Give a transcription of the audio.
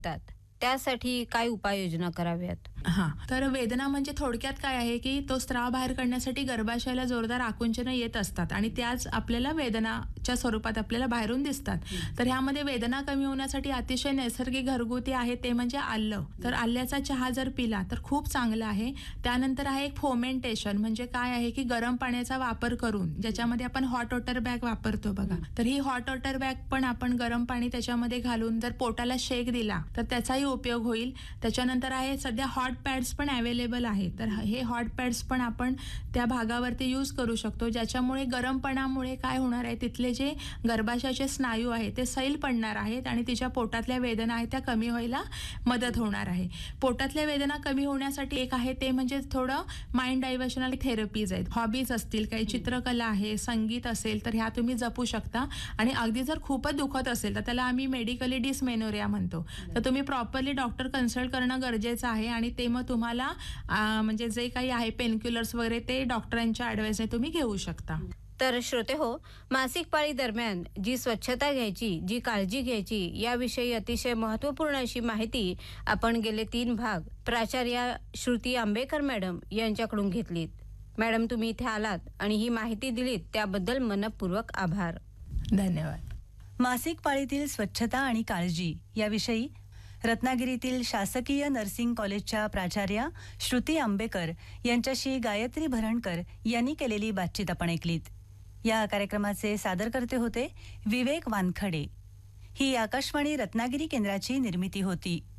त्यासाठी काय उपाययोजना कराव्यात? तर वेदना म्हणजे थोडक्यात काय आहे की तो स्त्राव बाहेर काढण्यासाठी गर्भाशयाला जोरदार आकुंचनं येत असतात आणि त्याच आपल्याला वेदनाच्या स्वरूपात आपल्याला बाहेरून दिसतात. तर ह्यामध्ये वेदना कमी होण्यासाठी अतिशय नैसर्गिक घरगुती आहे ते म्हणजे आलं. तर आल्याचा चहा जर पिला तर खूप चांगला आहे. त्यानंतर आहे एक फोमेंटेशन, म्हणजे काय आहे की गरम पाण्याचा वापर करून, ज्याच्यामध्ये आपण हॉट वॉटर बॅग वापरतो बघा, तर ही हॉट वॉटर बॅग पण आपण गरम पाणी त्याच्यामध्ये घालून जर पोटाला शेक दिला तर त्याचाही उपयोग होईल. त्याच्यानंतर आहे सध्या हॉट पॅड्स पण अवेलेबल आहे. तर हे हॉट पॅड्स पण आपण त्या भागावरती यूज करू शकतो, ज्याच्यामुळे गरमपणामुळे काय होणार आहे, तिथले जे गर्भाशयाचे स्नायू आहेत ते सैल पडणार आहेत आणि तिच्या पोटातल्या वेदना आहेत त्या कमी व्हायला मदत होणार आहे. पोटातल्या वेदना कमी होण्यासाठी एक आहे ते म्हणजे थोडं माइंड डायव्हर्शनल थेरपीज आहेत. हॉबीज असतील, काही चित्रकला आहे, संगीत असेल, तर ह्या तुम्ही जपू शकता. आणि अगदी जर खूपच दुखत असेल तर त्याला आम्ही मेडिकली डिसमेनोरिया म्हणतो. तर तुम्ही प्रॉपरली डॉक्टर कन्सल्ट करणं गरजेचं आहे आणि ते मग तुम्हाला म्हणजे जे काही आहे पेनक्युलर्स वगैरे ते डॉक्टरांच्या ॲडवाइसने तुम्ही घेऊ शकता. तर श्रोते हो, मासिक पाळी दरम्यान जी स्वच्छता घ्यायची, जी काळजी घ्यायची, याविषयी अतिशय महत्त्वपूर्ण अशी माहिती आपण गेले 3 भाग प्राचार्या श्रुती आंबेकर मॅडम यांच्याकडून घेतलीत. मॅडम, तुम्ही इथे आलात आणि ही माहिती दिलीत त्याबद्दल मनपूर्वक आभार. धन्यवाद. मासिक पाळीतील स्वच्छता आणि काळजी याविषयी रत्नागिरीतील शासकीय नर्सिंग कॉलेजच्या प्राचार्या श्रुती आंबेकर यांच्याशी गायत्री भरणकर यांनी केलेली बातचीत आपण ऐकलीत. या कार्यक्रमाचे सादरकर्ते होते विवेक वानखडे. ही आकाशवाणी रत्नागिरी केंद्राची निर्मिती होती.